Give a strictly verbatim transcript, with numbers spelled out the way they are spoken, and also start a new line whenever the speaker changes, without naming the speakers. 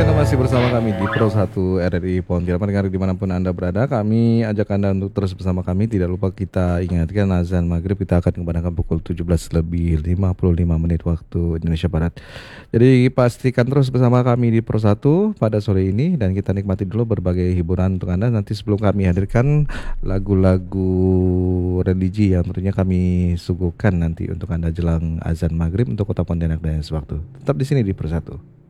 kasih Anda masih bersama kami di Pro satu R R I Pontianak. Pendengar dimanapun Anda berada, kami ajak Anda untuk terus bersama kami. Tidak lupa kita ingatkan azan maghrib kita akan kumandangkan pukul tujuh belas lebih lima puluh lima menit waktu Indonesia Barat. Jadi pastikan terus bersama kami di Pro satu pada sore ini, dan kita nikmati dulu berbagai hiburan untuk Anda. Nanti sebelum kami hadirkan lagu-lagu religi yang tentunya kami suguhkan nanti untuk Anda jelang azan maghrib untuk Kota Pontianak dan sewaktu. Tetap di sini di Pro satu.